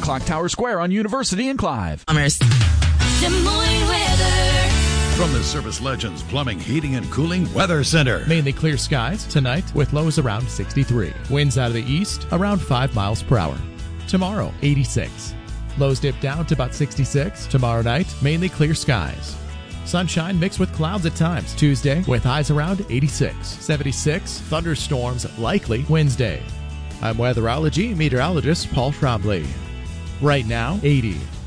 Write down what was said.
Clock Tower Square on University and Clive. Des Moines weather. From the Service Legends Plumbing, Heating, and Cooling Weather Center. Mainly clear skies tonight with lows around 63. Winds out of the east around 5 miles per hour. Tomorrow, 86. Lows dip down to about 66. Tomorrow night, mainly clear skies. Sunshine mixed with clouds at times. Tuesday with highs around 86. 76. Thunderstorms likely Wednesday. I'm weatherology meteorologist Paul Trombley. Right now, 80.